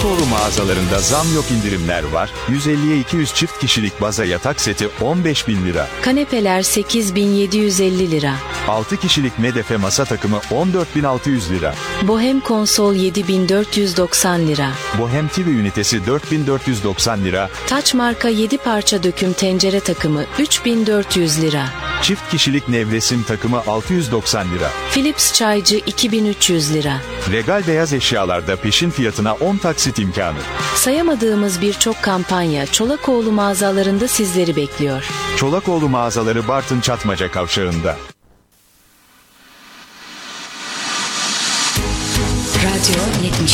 Çolakoğlu mağazalarında zam yok, indirimler var. 150'ye 200 çift kişilik baza yatak seti 15.000 lira. Kanepeler 8.750 lira. 6 kişilik medefe masa takımı 14.600 lira. Bohem konsol 7.490 lira. Bohem TV ünitesi 4.490 lira. Taç marka 7 parça döküm tencere takımı 3.400 lira. Çift kişilik nevresim takımı 690 lira. Philips çaycı 2.300 lira. Regal beyaz eşyalarda peşin fiyatına 10 taksit imkanı. Sayamadığımız birçok kampanya Çolakoğlu mağazalarında sizleri bekliyor. Çolakoğlu mağazaları Bartın Çatmaca Kavşağı'nda. Radyo 70.